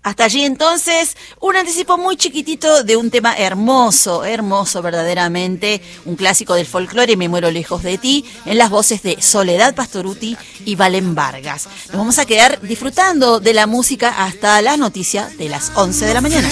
Hasta allí entonces, un anticipo muy chiquitito de un tema hermoso, hermoso verdaderamente, un clásico del folclore, Me muero lejos de ti, en las voces de Soledad Pastorutti y Valen Vargas. Nos vamos a quedar disfrutando de la música hasta las noticias de las 11 de la mañana.